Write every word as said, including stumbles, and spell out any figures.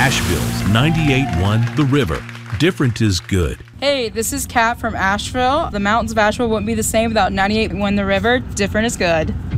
Asheville's ninety-eight point one The River. Different is good. Hey, this is Kat from Asheville. The mountains of Asheville wouldn't be the same without ninety-eight point one The River. Different is good.